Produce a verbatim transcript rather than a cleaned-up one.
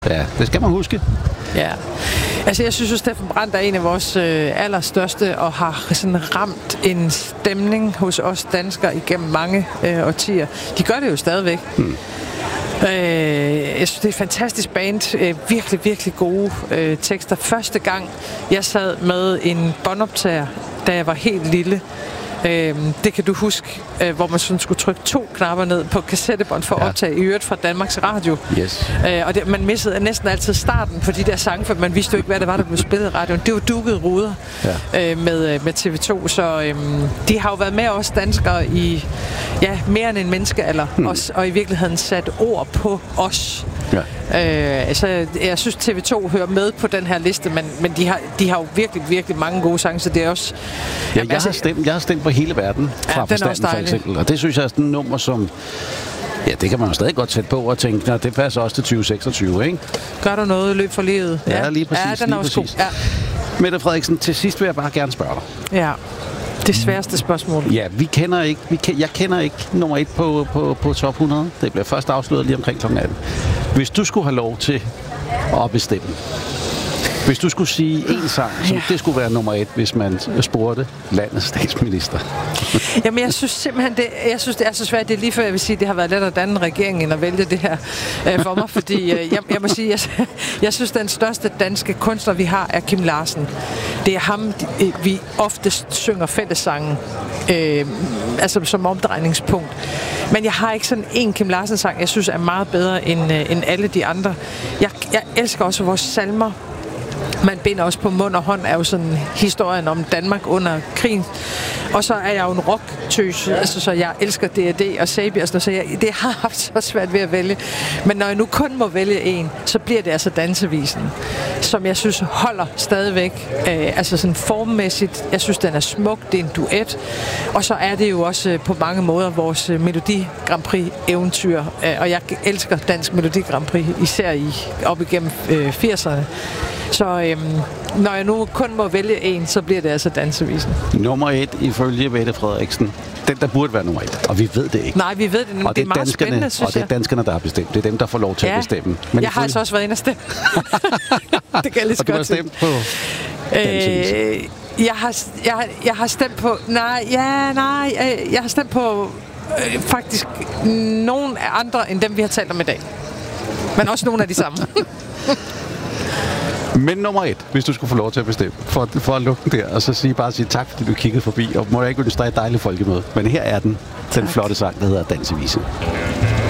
Ja, det skal man huske. Ja. Altså, jeg synes jo, Steffen Brandt er en af vores øh, allerstørste, og har sådan ramt en stemning hos os danskere igennem mange øh, årtier. De gør det jo stadigvæk. Hmm. Øh, jeg synes, det er et fantastisk band. Øh, virkelig, virkelig gode øh, tekster. Første gang, jeg sad med en båndoptager, da jeg var helt lille. Øh, det kan du huske, øh, hvor man sådan skulle trykke to knapper ned på kassettebånd for at ja. optage, i øvrigt fra Danmarks Radio. Yes. Øh, og det, man missede næsten altid starten på de der sange, for man vidste jo ikke, hvad det var, der blev spillet i radioen. Det var dukkede ruder ja. øh, med, med T V to, så øh, de har jo været med os danskere i ja, mere end en menneskealder, hmm. og, og i virkeligheden sat ord på os. Ja. Øh, altså, jeg synes, T V to hører med på den her liste, men, men de, har, de har jo virkelig, virkelig mange gode sange, så det er også... Ja, jeg, altså, har stemt, jeg har stemt på hele verden fra ja, Forstanden, for eksempel, og det synes jeg er sådan et nummer, som... Ja, det kan man jo stadig godt sætte på og tænke, det passer også til tyve seksogtyve, ikke? Gør du noget løb for livet? Ja, ja lige præcis. Ja, den er også god. Ja. Mette Frederiksen, til sidst vil jeg bare gerne spørge dig. Ja. Det sværeste spørgsmål. Ja, vi kender ikke, vi ke- jeg kender ikke nummer et på, på, på top hundrede. Det bliver først afsløret lige omkring klokken atten. Hvis du skulle have lov til at bestemme, hvis du skulle sige en sang, som ja. det skulle være nummer et, hvis man spurgte landets statsminister. Jamen, jeg synes simpelthen, det, jeg synes, det er så svært. Det er lige før, jeg vil sige, det har været let at danne regeringen end at vælge det her øh, for mig, fordi øh, jeg, jeg må sige, jeg, jeg synes, den største danske kunstner, vi har, er Kim Larsen. Det er ham, de, vi oftest synger fællessangen, øh, altså som omdrejningspunkt. Men jeg har ikke sådan en Kim Larsen-sang, jeg synes er meget bedre end, øh, end alle de andre. Jeg, jeg elsker også vores salmer. Man binder også på mund og hånd, er jo sådan historien om Danmark under krigen. Og så er jeg jo en rocktøs, altså, så jeg elsker D og D og Sabi, så jeg, det har haft så svært ved at vælge. Men når jeg nu kun må vælge en, så bliver det altså Dansevisen, som jeg synes holder stadigvæk, øh, altså sådan formmæssigt. Jeg synes, den er smuk, det er en duet. Og så er det jo også på mange måder vores Melodi Grand Prix eventyr. Og jeg elsker Dansk Melodi Grand Prix, især i, op igennem øh, firserne. Så øhm, når jeg nu kun må vælge en, så bliver det altså Dansevisen. Nummer et ifølge Mette Frederiksen. Den, der burde være nummer et. Og vi ved det ikke. Nej, vi ved det. Det, det er meget spændende, synes jeg. Og det er danskerne, der har bestemt. Det er dem, der får lov til ja. at bestemme. Men jeg har altså også været inde og stemme. Det kan jeg lige så godt. Og du har stemt på Dansevisen? Øh, jeg, har, jeg, har, jeg har stemt på... Nej, ja, nej. Jeg, jeg har stemt på øh, faktisk nogen andre, end dem, vi har talt om i dag. Men også nogle af de samme. Men nummer et, hvis du skulle få lov til at bestemme, for, for at lukke den der, og så sige, bare sige tak, fordi du kiggede forbi, og må jeg ikke ønske dig et dejligt folkemøde. Men her er den, den flotte sang, der hedder Dansevisen.